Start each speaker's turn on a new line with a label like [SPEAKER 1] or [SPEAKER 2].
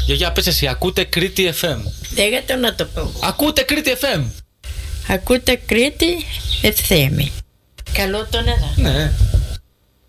[SPEAKER 1] Γιαγιά, πες εσύ, ακούτε Κρήτη FM.
[SPEAKER 2] Λέγατε να το πω.
[SPEAKER 1] Ακούτε Κρήτη FM.
[SPEAKER 2] Ακούτε Κρήτη FM. Καλό τον έδα.
[SPEAKER 1] Ναι.